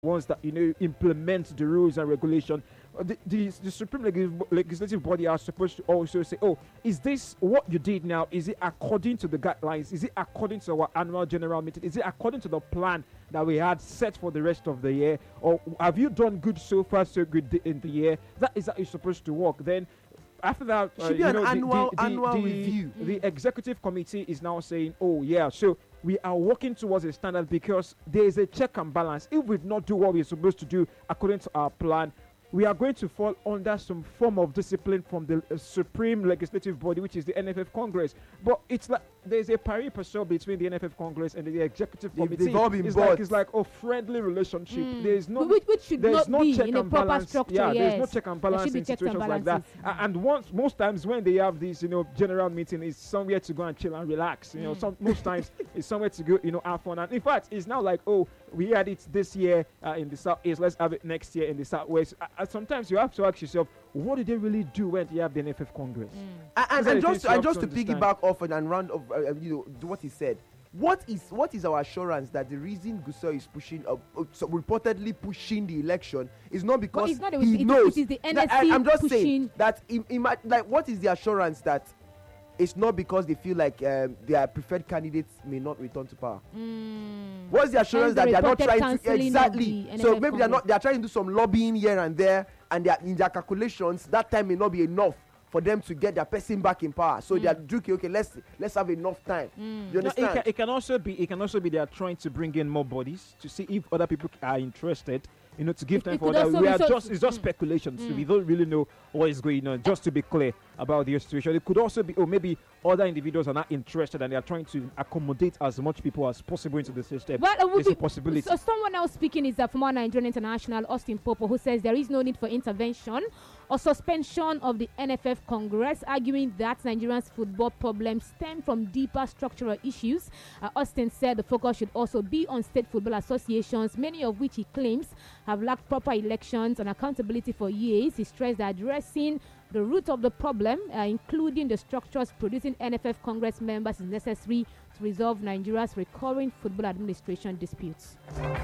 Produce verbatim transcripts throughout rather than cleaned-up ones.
ones that you know implement the rules and regulation. Uh, The, the, the Supreme Legis- Legislative Body are supposed to also say, oh, is this what you did now? Is it according to the guidelines? Is it according to our annual general meeting? Is it according to the plan that we had set for the rest of the year? Or have you done good so far, so good in the year? That is how it's supposed to work. Then after that, Should uh, be you an know, the- annual- the, the, annual the, review. The executive committee is now saying, oh yeah, so we are working towards a standard because there is a check and balance. If we do not do what we're supposed to do according to our plan, we are going to fall under some form of discipline from the uh, Supreme Legislative Body, which is the N F F Congress. But it's like there's a pari passu between the N F F Congress and the Executive They've- Committee. they've all been it's bought. like it's like a friendly relationship. Mm. There is no which, which should there's not no be check in a and proper balance. structure. Yeah, yes. there's no check and There balance should be in checks and situations like that. balances. A- And once, most times when they have this, you know, general meeting, is somewhere to go and chill and relax. You know, Mm. some most times it's somewhere to go, you know, have fun. And in fact, it's now like, oh, we had it this year uh, in the southeast. Let's have it next year in the southwest. Uh, uh, sometimes you have to ask yourself, what did they really do when they have the N F F Congress? Mm. And, and, These are and the just things you and have just to to understand. piggyback off and, and round of uh, uh, you know do what he said. What is what is our assurance that the reason Gusau is pushing, uh, uh, so reportedly pushing the election, is not because it's not, it he was- it- knows? it is the that- N S C I, am just pushing- saying that. Im- ima- like, what is the assurance that it's not because they feel like um, their preferred candidates may not return to power? Mm. What's the assurance Hence the that they are not reported trying to cancelling of exactly? the N F F So maybe they are Congress. not. They are trying to do some lobbying here and there, and they are, in their calculations, that time may not be enough for them to get their person back in power. So they are okay. Okay, let's let's have enough time. You No, it, understand? can, it can also be it can also be they are trying to bring in more bodies to see if other people are interested. You know, to give It- time it for could that. also We be are so- just it's just mm. speculation. So Mm. we don't really know what is going on. Just to be clear about the situation, it could also be, oh, maybe other individuals are not interested and they are trying to accommodate as much people as possible into the system. Well, uh, would It's a you- possibility. So someone else speaking is uh, former Nigerian international Austin Popo, who says there is no need for intervention or suspension of the N F F Congress, arguing that Nigeria's football problems stem from deeper structural issues. Uh, Austin said the focus should also be on state football associations, many of which he claims have lacked proper elections and accountability for years. He stressed that addressing the root of the problem, uh, including the structures producing N F F Congress members, is necessary to resolve Nigeria's recurring football administration disputes.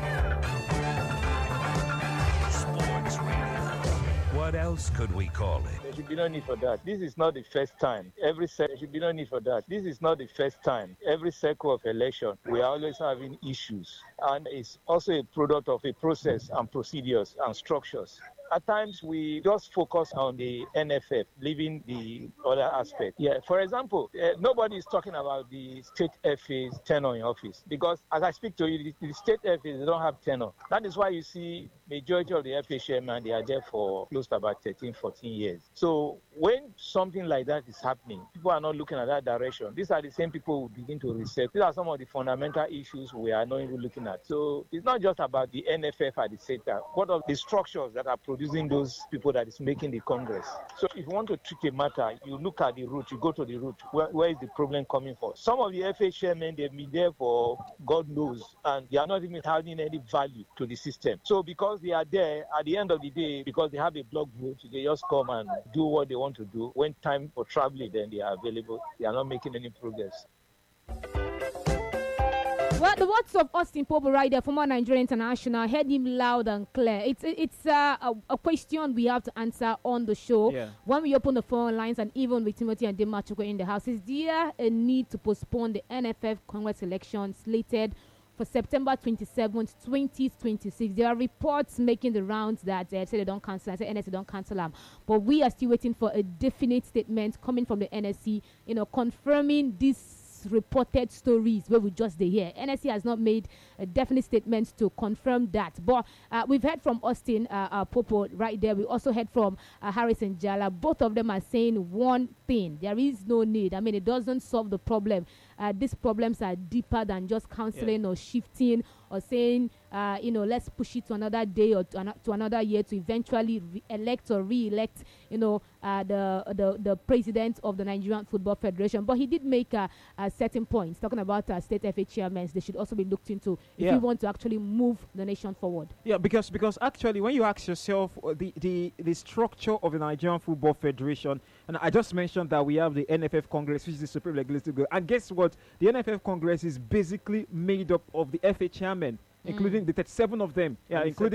Sports Radio. What else could we call it? There should be no need for that. This is not the first time. Every se- there should be no need for that. This is not the first time. Every cycle of election, we are always having issues, and it's also a product of a process and procedures and structures. At times, we just focus on the N F F, leaving the other aspect. Yeah, for example, uh, nobody is talking about the state F A's tenure in office because, as I speak to you, the, the state F A's they don't have tenure. That is why you see majority of the F A chairman, they are there for close to about thirteen, fourteen years. So when something like that is happening, people are not looking at that direction. These are the same people who begin to reset. These are some of the fundamental issues we are not even looking at. So it's not just about the N F F at the center. What are the structures that are producing those people that is making the Congress? So if you want to treat a matter, you look at the root, you go to the root. Where, where is the problem coming from? Some of the F A chairmen, they've been there for God knows, and they are not even having any value to the system. So because they are there, at the end of the day, because they have a block vote, they just come and do what they want to do. When time for traveling, then they are available. They are not making any progress. Well, the words of Austin Popo right there, former Nigerian international, heard him loud and clear. It's it's uh, a, a question we have to answer on the show. Yeah. When we open the phone lines, and even with Timothy and Demachuko in the house, is there a need to postpone the N F F Congress election slated for September twenty-seventh, twenty twenty-six? There are reports making the rounds that uh, say they don't cancel. I say N S C don't cancel them, but we are still waiting for a definite statement coming from the N S C, you know, confirming this reported stories where we just they hear. N S C has not made a definite statement to confirm that, but uh, we've heard from Austin uh, uh, Popo right there. We also heard from uh, Harrison Jala. Both of them are saying one thing: there is no need. I mean, it doesn't solve the problem. Uh, these problems are deeper than just counseling yeah. or shifting or saying, uh, you know, let's push it to another day or to, an- to another year to eventually re- elect or re-elect, you know, uh, the, the the president of the Nigerian Football Federation. But he did make uh, uh, certain points talking about uh, state F A chairmen. They should also be looked into if Yeah. you want to actually move the nation forward. Yeah, because because actually, when you ask yourself uh, the, the the structure of the Nigerian Football Federation, and I just mentioned that we have the N F F Congress, which is the Supreme Legislative Body, and guess what? The N F F Congress is basically made up of the F A chairmen, including the thirty-seven of them, yeah, And including